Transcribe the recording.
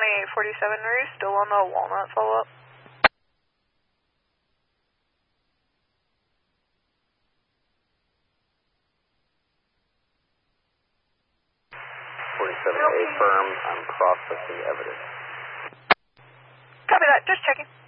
2847, are you still on the Walnut follow-up? A firm, I'm processing evidence. Copy that, just checking.